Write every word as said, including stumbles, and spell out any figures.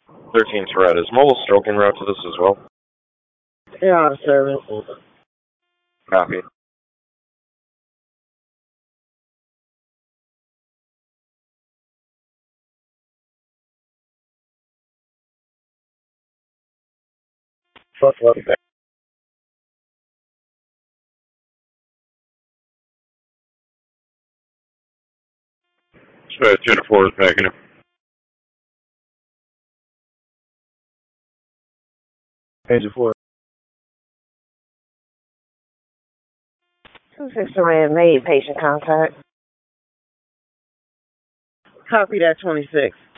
thirteen Tourette. Is mobile stroking route to this as well? They're out of service. Copy. Fuck, fuck. Uh, two to four is backing up. Agent four. Two six man made patient contact. Copy that twenty-six.